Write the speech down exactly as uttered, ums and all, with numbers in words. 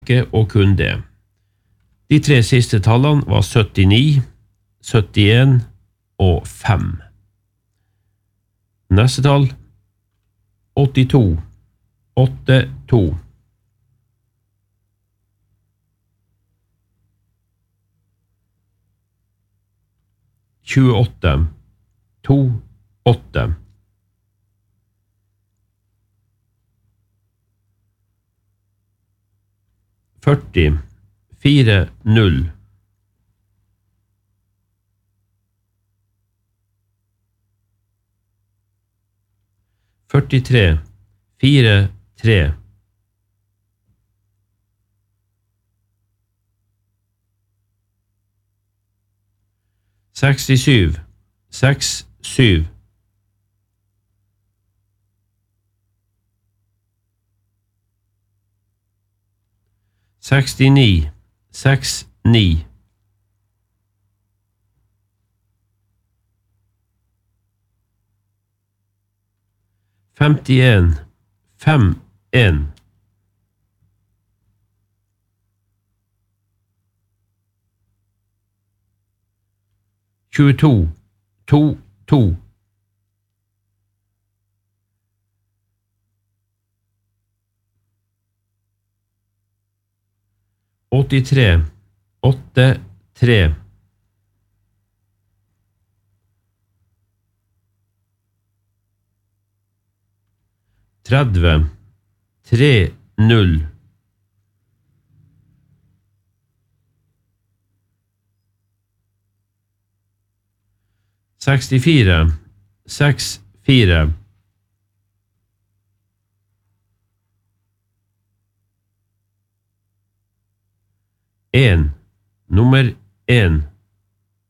og kun det. De tre siste tallene var syttini, syttien og fem. Neste tall åttito, åttito. tjueåtte, tjueåtte. førti, fire, null. førtitre, fire, tre. sekstisju, seks, syv. sekstini, seks, ni. femtien, fem, en. tjueto, to, to. åttitre, åtte, tre. tretti, tre, null. sekstifire, seks, fire. en, nummer en.